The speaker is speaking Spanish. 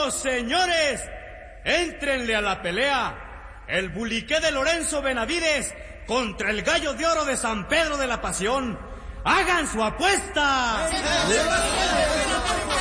señores, éntrenle a la pelea. El buliqué de Lorenzo Benavides contra el gallo de oro de San Pedro de la Pasión. ¡Hagan su apuesta!